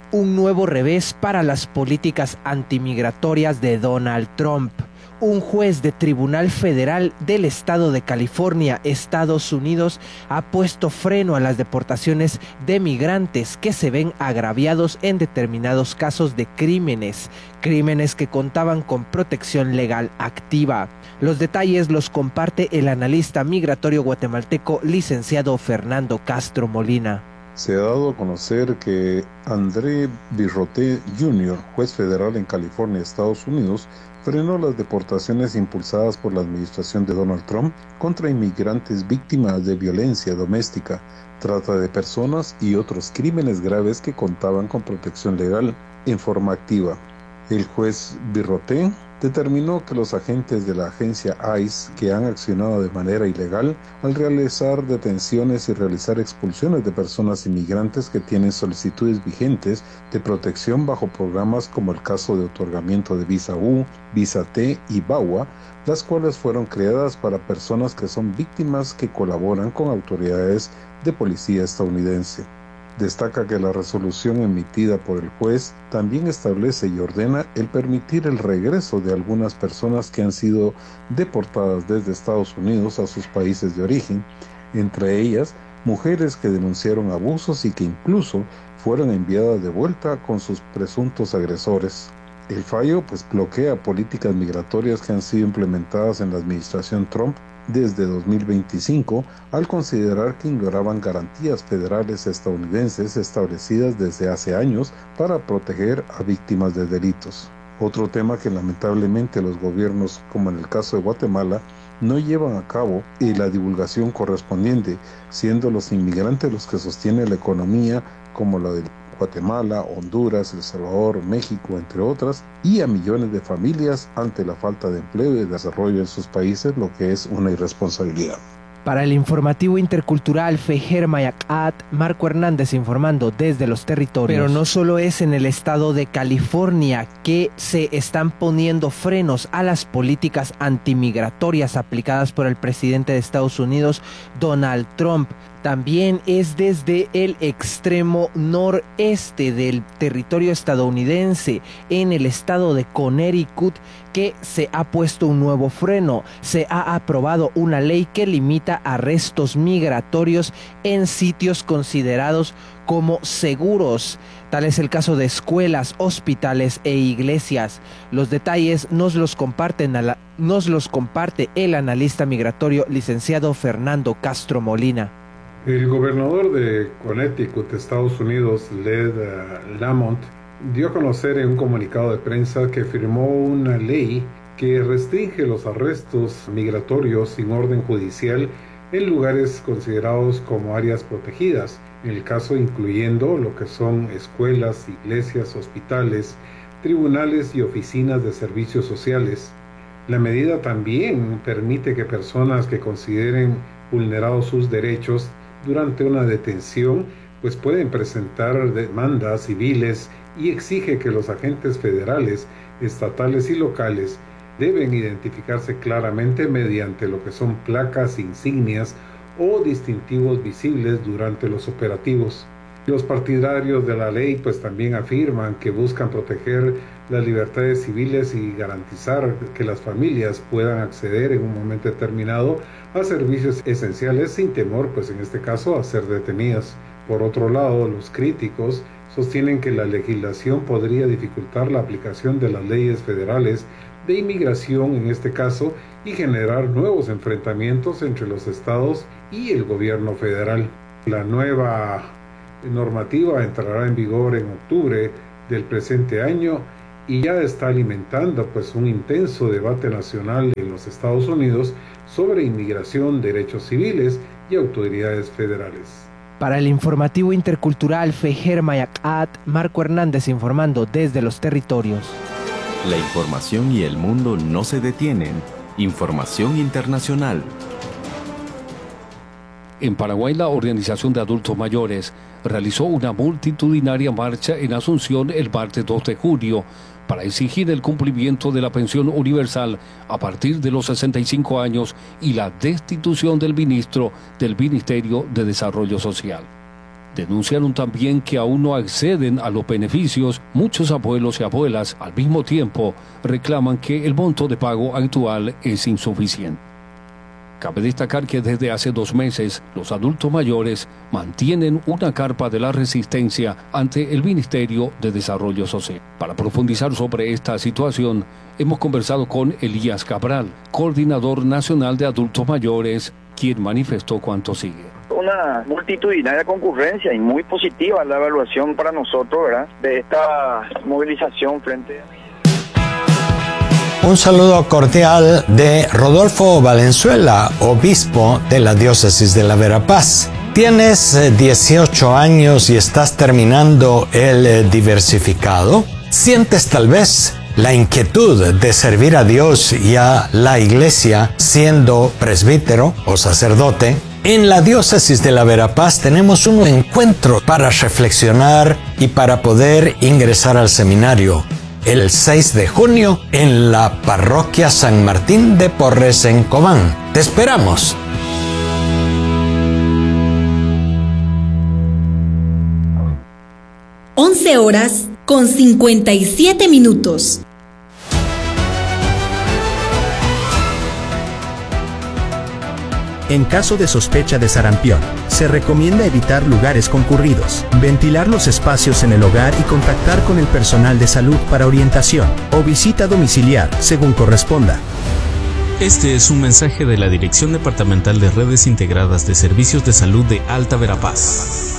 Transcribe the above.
Un nuevo revés para las políticas antimigratorias de Donald Trump. Un juez de Tribunal Federal del Estado de California, Estados Unidos, ha puesto freno a las deportaciones de migrantes que se ven agraviados en determinados casos de crímenes que contaban con protección legal activa. Los detalles los comparte el analista migratorio guatemalteco licenciado Fernando Castro Molina. Se ha dado a conocer que André Birroté Jr., juez federal en California, Estados Unidos, frenó las deportaciones impulsadas por la administración de Donald Trump contra inmigrantes víctimas de violencia doméstica, trata de personas y otros crímenes graves que contaban con protección legal en forma activa. El juez Birroté determinó que los agentes de la agencia ICE que han accionado de manera ilegal al realizar detenciones y realizar expulsiones de personas inmigrantes que tienen solicitudes vigentes de protección bajo programas como el caso de otorgamiento de visa U, visa T y VAWA, las cuales fueron creadas para personas que son víctimas que colaboran con autoridades de policía estadounidense. Destaca que la resolución emitida por el juez también establece y ordena el permitir el regreso de algunas personas que han sido deportadas desde Estados Unidos a sus países de origen, entre ellas mujeres que denunciaron abusos y que incluso fueron enviadas de vuelta con sus presuntos agresores. El fallo bloquea políticas migratorias que han sido implementadas en la administración Trump desde 2025 al considerar que ignoraban garantías federales estadounidenses establecidas desde hace años para proteger a víctimas de delitos. Otro tema que lamentablemente los gobiernos, como en el caso de Guatemala, no llevan a cabo la divulgación correspondiente, siendo los inmigrantes los que sostienen la economía como la de Guatemala, Honduras, El Salvador, México, entre otras, y a millones de familias ante la falta de empleo y de desarrollo en sus países, lo que es una irresponsabilidad. Para el informativo intercultural Fejer Mayacat, Marco Hernández informando desde los territorios. Pero no solo es en el estado de California que se están poniendo frenos a las políticas antimigratorias aplicadas por el presidente de Estados Unidos, Donald Trump. También es desde el extremo noreste del territorio estadounidense, en el estado de Connecticut, que se ha puesto un nuevo freno. Se ha aprobado una ley que limita arrestos migratorios en sitios considerados como seguros. Tal es el caso de escuelas, hospitales e iglesias. Los detalles nos los comparte el analista migratorio licenciado Fernando Castro Molina. El gobernador de Connecticut, Estados Unidos, Led Lamont, dio a conocer en un comunicado de prensa que firmó una ley que restringe los arrestos migratorios sin orden judicial en lugares considerados como áreas protegidas, en el caso incluyendo lo que son escuelas, iglesias, hospitales, tribunales y oficinas de servicios sociales. La medida también permite que personas que consideren vulnerados sus derechos durante una detención, pueden presentar demandas civiles y exige que los agentes federales, estatales y locales deben identificarse claramente mediante lo que son placas, insignias o distintivos visibles durante los operativos. Los partidarios de la ley también afirman que buscan proteger las libertades civiles y garantizar que las familias puedan acceder en un momento determinado a servicios esenciales sin temor, en este caso, a ser detenidas. Por otro lado, los críticos sostienen que la legislación podría dificultar la aplicación de las leyes federales de inmigración en este caso y generar nuevos enfrentamientos entre los estados y el gobierno federal. La nueva normativa entrará en vigor en octubre del presente año y ya está alimentando un intenso debate nacional en los Estados Unidos sobre inmigración, derechos civiles y autoridades federales. Para el informativo intercultural Fejer Mayacat, Marco Hernández informando desde los territorios. La información y el mundo no se detienen. Información internacional. En Paraguay, la Organización de Adultos Mayores realizó una multitudinaria marcha en Asunción el martes 2 de junio para exigir el cumplimiento de la pensión universal a partir de los 65 años y la destitución del ministro del Ministerio de Desarrollo Social. Denunciaron también que aún no acceden a los beneficios muchos abuelos y abuelas. Al mismo tiempo, reclaman que el monto de pago actual es insuficiente. Cabe destacar que desde hace 2 meses, los adultos mayores mantienen una carpa de la resistencia ante el Ministerio de Desarrollo Social. Para profundizar sobre esta situación, hemos conversado con Elías Cabral, coordinador nacional de adultos mayores, quien manifestó cuanto sigue. Una multitudinaria concurrencia y muy positiva la evaluación para nosotros, ¿verdad?, de esta movilización frente a... Un saludo cordial de Rodolfo Valenzuela, obispo de la diócesis de la Verapaz. Tienes 18 años y estás terminando el diversificado. ¿Sientes tal vez la inquietud de servir a Dios y a la iglesia siendo presbítero o sacerdote? En la diócesis de la Verapaz tenemos un encuentro para reflexionar y para poder ingresar al seminario. El 6 de junio en la parroquia San Martín de Porres en Cobán. ¡Te esperamos! (11:57). En caso de sospecha de sarampión, se recomienda evitar lugares concurridos, ventilar los espacios en el hogar y contactar con el personal de salud para orientación o visita domiciliar, según corresponda. Este es un mensaje de la Dirección Departamental de Redes Integradas de Servicios de Salud de Alta Verapaz.